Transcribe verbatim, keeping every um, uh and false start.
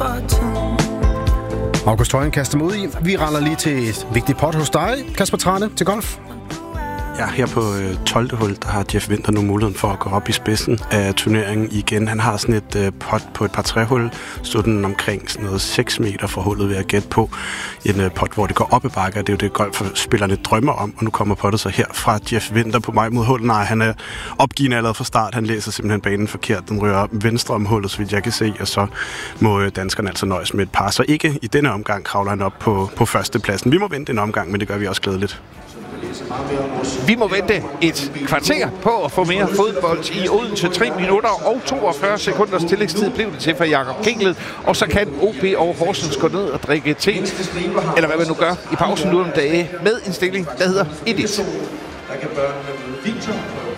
August Højen kaster mod i. Vi raller lige til et vigtigt pot hos dig, Kasper Trane, til golf. Ja, her på øh, tolvte hul, der har Jeff Winther nu muligheden for at gå op i spidsen af turneringen igen. Han har sådan et øh, pot på et par tre-hul, stod den omkring sådan noget seks meter fra hullet ved at gætte på. En øh, pot, hvor det går op i bakker. Det er jo det, golfspillerne drømmer om, og nu kommer pottet så her fra Jeff Winther på vej mod hullet. Nej, han er opgivende allerede fra start. Han læser simpelthen banen forkert. Den rører venstre om hullet, så vidt jeg kan se, og så må øh, danskerne altså nøjes med et par. Så ikke i denne omgang kravler han op på, på førstepladsen. Vi må vente en omgang, men det gør vi også glædeligt. Vi må vente et kvarter på at få mere fodbold i Odense. tre minutter og toogfyrre sekunders tillægstid blev det til for Jakob Kinglet. Og så kan O B og Horsens gå ned og drikke te, eller hvad man nu gør i pausen nu om dage, med en stilling, der hedder et et.